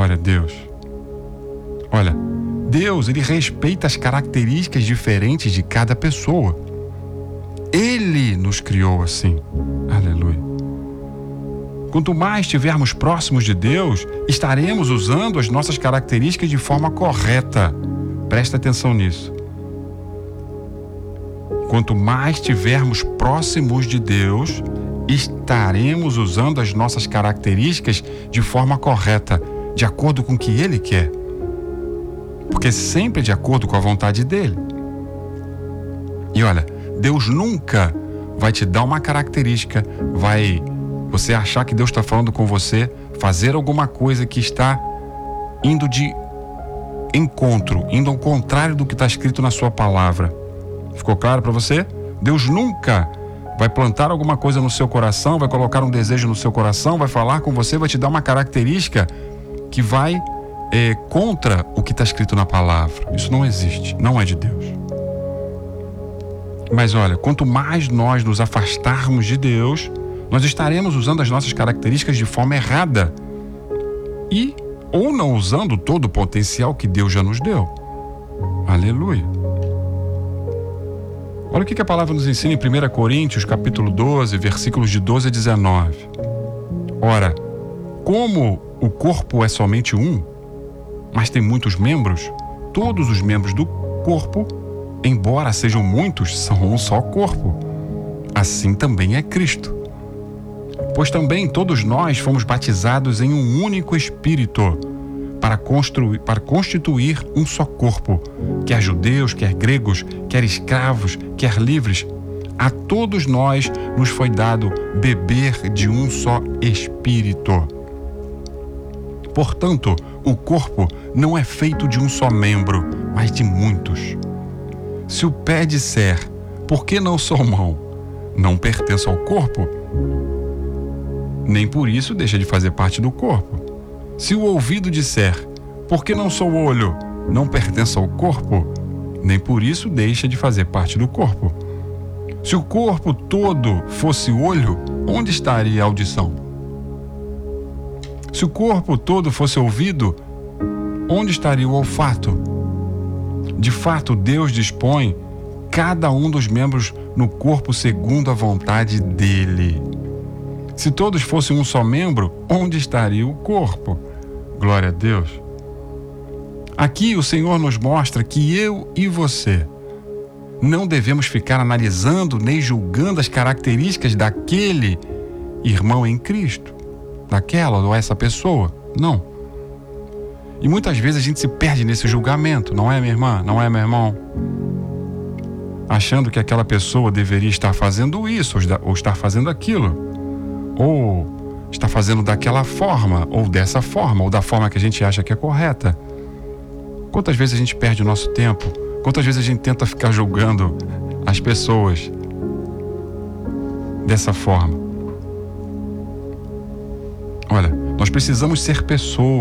Glória a Deus. Olha, Deus, Ele respeita as características diferentes de cada pessoa. Ele nos criou assim. Aleluia. Quanto mais estivermos próximos de Deus, estaremos usando as nossas características de forma correta. Presta atenção nisso. Quanto mais estivermos próximos de Deus, estaremos usando as nossas características de forma correta, de acordo com o que Ele quer. Porque sempre de acordo com a vontade dEle. E olha, Deus nunca vai te dar uma característica, vai você achar que Deus está falando com você, fazer alguma coisa que está indo de encontro, indo ao contrário do que está escrito na sua palavra. Ficou claro para você? Deus nunca vai plantar alguma coisa no seu coração, vai colocar um desejo no seu coração, vai falar com você, vai te dar uma característica que vai contra o que está escrito na palavra. Isso não existe, não é de Deus. Mas olha, quanto mais nós nos afastarmos de Deus, nós estaremos usando as nossas características de forma errada ou não usando todo o potencial que Deus já nos deu. Aleluia. Olha o que a palavra nos ensina em 1 Coríntios, capítulo 12, versículos de 12 a 19. Ora, como o corpo é somente um, mas tem muitos membros, todos os membros do corpo, embora sejam muitos, são um só corpo. Assim também é Cristo. Pois também todos nós fomos batizados em um único Espírito, para constituir um só corpo, quer judeus, quer gregos, quer escravos, quer livres. A todos nós nos foi dado beber de um só Espírito. Portanto, o corpo não é feito de um só membro, mas de muitos. Se o pé disser, por que não sou mão? Não pertence ao corpo? Nem por isso deixa de fazer parte do corpo. Se o ouvido disser, por que não sou olho? Não pertence ao corpo? Nem por isso deixa de fazer parte do corpo. Se o corpo todo fosse olho, onde estaria a audição? Se o corpo todo fosse ouvido, onde estaria o olfato? De fato, Deus dispõe cada um dos membros no corpo segundo a vontade dele. Se todos fossem um só membro, onde estaria o corpo? Glória a Deus. Aqui o Senhor nos mostra que eu e você não devemos ficar analisando nem julgando as características daquele irmão em Cristo, daquela ou essa pessoa. Não. E muitas vezes a gente se perde nesse julgamento, não é, minha irmã? Não é, meu irmão? Achando que aquela pessoa deveria estar fazendo isso, ou estar fazendo aquilo. Ou está fazendo daquela forma, ou dessa forma, ou da forma que a gente acha que é correta. Quantas vezes a gente perde o nosso tempo? Quantas vezes a gente tenta ficar julgando as pessoas dessa forma? Olha, nós precisamos ser pessoas